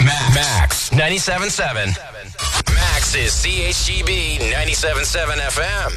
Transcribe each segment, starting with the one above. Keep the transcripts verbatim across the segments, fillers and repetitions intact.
Max, Max ninety-seven point seven. Max is C H G B ninety-seven point seven F M.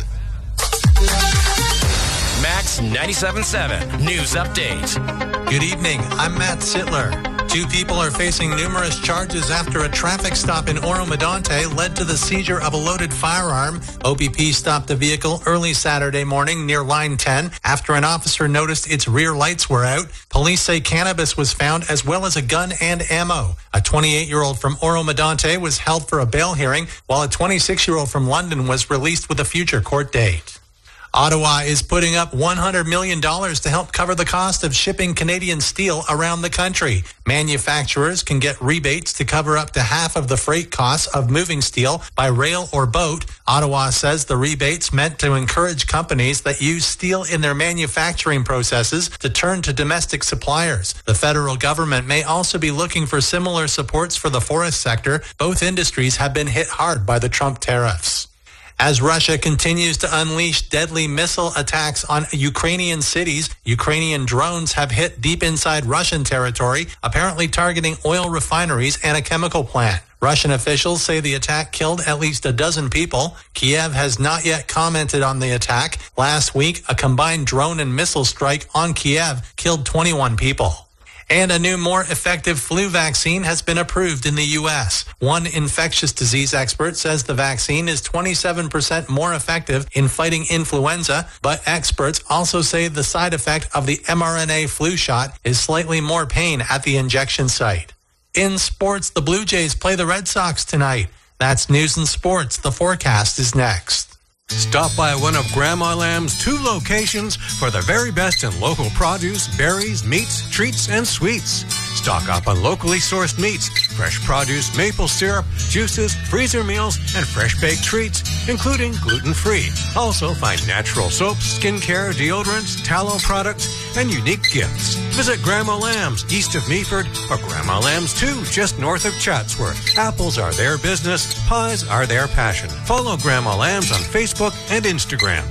Max ninety-seven point seven News Update. Good evening. I'm Matt Sittler. Two people are facing numerous charges after a traffic stop in Oro-Medonte led to the seizure of a loaded firearm. O P P stopped the vehicle early Saturday morning near Line ten after an officer noticed its rear lights were out. Police say cannabis was found as well as a gun and ammo. A twenty-eight-year-old from Oro-Medonte was held for a bail hearing, while a twenty-six-year-old from London was released with a future court date. Ottawa is putting up one hundred million dollars to help cover the cost of shipping Canadian steel around the country. Manufacturers can get rebates to cover up to half of the freight costs of moving steel by rail or boat. Ottawa says the rebates meant to encourage companies that use steel in their manufacturing processes to turn to domestic suppliers. The federal government may also be looking for similar supports for the forest sector. Both industries have been hit hard by the Trump tariffs. As Russia continues to unleash deadly missile attacks on Ukrainian cities, Ukrainian drones have hit deep inside Russian territory, apparently targeting oil refineries and a chemical plant. Russian officials say the attack killed at least a dozen people. Kiev has not yet commented on the attack. Last week, a combined drone and missile strike on Kiev killed twenty-one people. And a new, more effective flu vaccine has been approved in the U S. One infectious disease expert says the vaccine is twenty-seven percent more effective in fighting influenza, but experts also say the side effect of the mRNA flu shot is slightly more pain at the injection site. In sports, the Blue Jays play the Red Sox tonight. That's news and sports. The forecast is next. Stop by one of Grandma Lamb's two locations for the very best in local produce, berries, meats, treats, and sweets. Stock up on locally sourced meats, fresh produce, maple syrup, juices, freezer meals, and fresh baked treats, including gluten-free. Also find natural soaps, skincare, deodorants, tallow products, and unique gifts. Visit Grandma Lamb's east of Meaford or Grandma Lamb's two just north of Chatsworth. Apples are their business, pies are their passion. Follow Grandma Lamb's on Facebook and Instagram.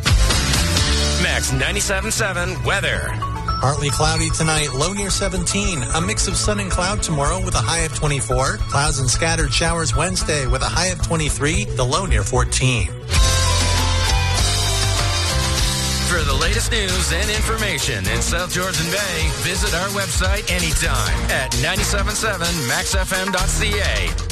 Max ninety-seven point seven weather. Partly cloudy tonight, low near seventeen. A mix of sun and cloud tomorrow with a high of twenty-four. Clouds and scattered showers Wednesday with a high of twenty-three. The low near fourteen. For the latest news and information in South Georgian Bay, visit our website anytime at nine seven seven max f m dot c a.